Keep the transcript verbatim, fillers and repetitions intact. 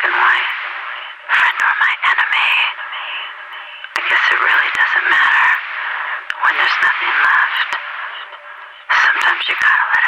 my friend or my enemy. I guess it really doesn't matter.